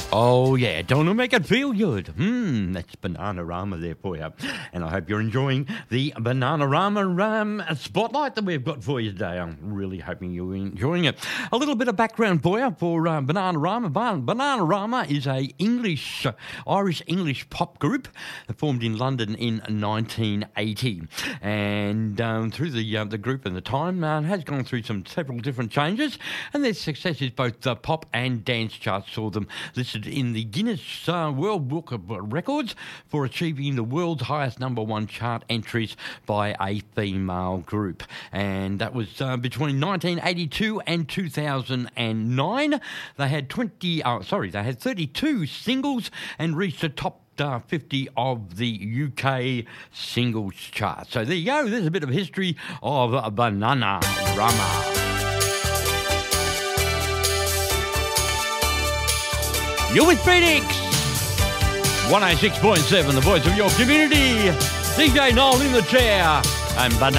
Oh, yeah, don't it make it feel good? That's Bananarama there for you. And I hope you're enjoying the Bananarama spotlight that we've got for you today. I'm really hoping you're enjoying it. A little bit of background for you for Bananarama. Bananarama is a Irish English pop group formed in London in 1980. And through the group and the time has gone through several different changes, and their success is both pop and dance charts saw them listed in the Guinness World Book of Records for achieving the world's highest number one chart entries by a female group. And that was between 1982 and 2009. They had 32 singles and reached the top 50 of the UK singles chart. So there you go. There's a bit of history of Bananarama. You're with Phoenix 106.7, the voice of your community. DJ Noel in the chair and Banana.